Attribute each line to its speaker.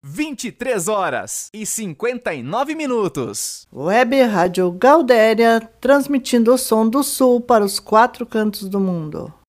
Speaker 1: 23h59.
Speaker 2: Web Rádio Gaudéria, transmitindo o som do Sul para os 4 cantos do mundo.